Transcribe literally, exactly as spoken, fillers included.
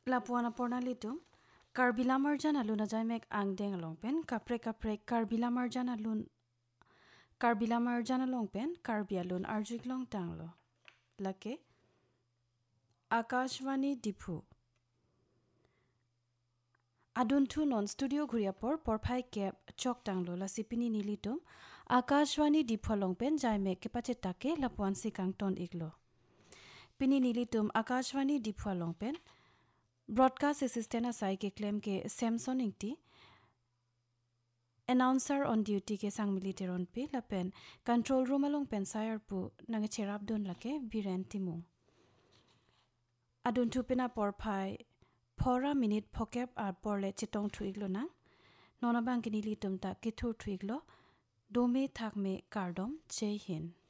Lapuana pornalitum Karbila marjana luna jaimek angdeng longpen kapre kapre karbila marjana lun karbila marjana longpen karbia lun arjik long tanglo lake Akashvani Dipu Aduntu non studio ঘুরিয়াপর পরফাই cap চক টাংলো লা সিপিনি নিলিটুম আকাশবাণী ডিফলংপেন জাইমে কেপাচে তাকে লাপওয়ান সিকাং ton igloo পিনি নিলিটুম Akashvani ডিফলংপেন broadcast assistant acai K claim K Samsung Ingti announcer on duty के सांग मिलिटेरन पे लपेन control room along pen Sair पु नंगे चेराब दोन लके villain तिमु Aduntu pina porfai Pora minute pokep ar porle chitong thuiglo na nona bang kinili tumta kithur thuiglo dome thakme kardom jai hind